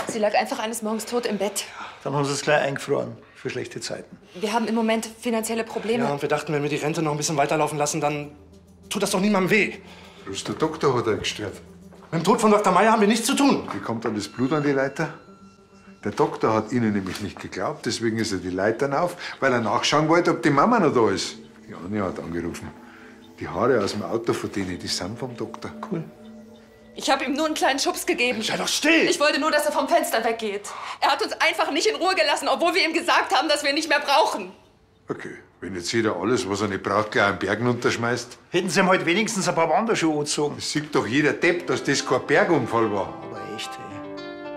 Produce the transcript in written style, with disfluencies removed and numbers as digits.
Sie lag einfach eines Morgens tot im Bett. Dann haben sie es gleich eingefroren für schlechte Zeiten. Wir haben im Moment finanzielle Probleme. Ja, und wir dachten, wenn wir die Rente noch ein bisschen weiterlaufen lassen, dann tut das doch niemandem weh. Bloß der Doktor hat eingestört. Mit dem Tod von Dr. Meier haben wir nichts zu tun. Wie kommt dann das Blut an die Leiter? Der Doktor hat Ihnen nämlich nicht geglaubt, deswegen ist er die Leitern auf, weil er nachschauen wollte, ob die Mama noch da ist. Die Anja hat angerufen. Die Haare aus dem Auto von denen, die sind vom Doktor. Cool. Ich habe ihm nur einen kleinen Schubs gegeben. Sei doch still! Ich wollte nur, dass er vom Fenster weggeht. Er hat uns einfach nicht in Ruhe gelassen, obwohl wir ihm gesagt haben, dass wir ihn nicht mehr brauchen. Okay, wenn jetzt jeder alles, was er nicht braucht, gleich an Bergen unterschmeißt. Hätten sie ihm halt wenigstens ein paar Wanderschuhe angezogen. Es sieht doch jeder Depp, dass das kein Bergunfall war. Aber echt, ey.